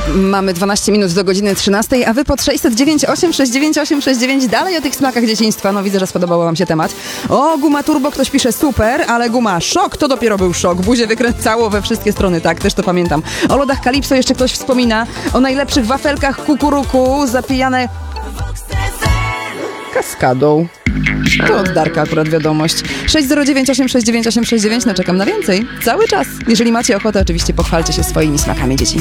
Mamy 12 minut do godziny 13, a wy pod 609 869 869 dalej o tych smakach dzieciństwa. No widzę, że spodobał wam się temat. O, guma turbo, ktoś pisze super, ale guma szok, to dopiero był szok. Buzię wykręcało we wszystkie strony, tak, też to pamiętam. O lodach Kalipso jeszcze ktoś wspomina. O najlepszych wafelkach kukuruku zapijane kaskadą. To od Darka akurat wiadomość. 609 869 869, no czekam na więcej. Cały czas. Jeżeli macie ochotę, oczywiście pochwalcie się swoimi smakami dzieci.